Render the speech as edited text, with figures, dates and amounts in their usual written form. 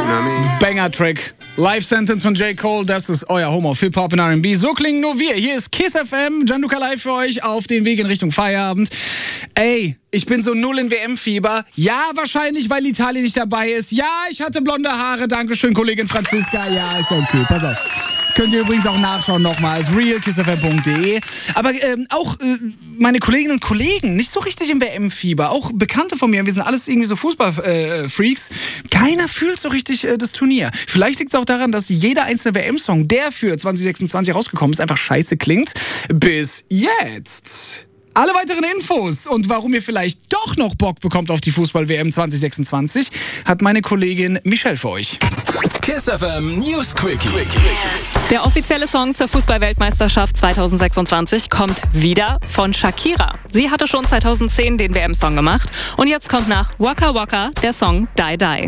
Banger-Track. Life Sentence von J. Cole, das ist euer Home of Hip-Hop und R&B. So klingen nur wir. Hier ist KISS FM, Gianluca live für euch auf den Weg in Richtung Feierabend. Ey, ich bin so null in WM-Fieber. Ja, wahrscheinlich, weil Italien nicht dabei ist. Ja, ich hatte blonde Haare. Dankeschön, Kollegin Franziska. Ja, ist okay. Pass auf. Könnt ihr übrigens auch nachschauen nochmal als realkissfm.de. Aber auch meine Kolleginnen und Kollegen, nicht so richtig im WM-Fieber. Auch Bekannte von mir, wir sind alles irgendwie so Fußball-Freaks. Keiner fühlt so richtig das Turnier. Vielleicht liegt es auch daran, dass jeder einzelne WM-Song, der für 2026 rausgekommen ist, einfach scheiße klingt. Bis jetzt. Alle weiteren Infos und warum ihr vielleicht doch noch Bock bekommt auf die Fußball-WM 2026, hat meine Kollegin Michelle für euch. KISS FM News Quickie. Der offizielle Song zur Fußball-Weltmeisterschaft 2026 kommt wieder von Shakira. Sie hatte schon 2010 den WM-Song gemacht und jetzt kommt nach Waka Waka der Song Die Die.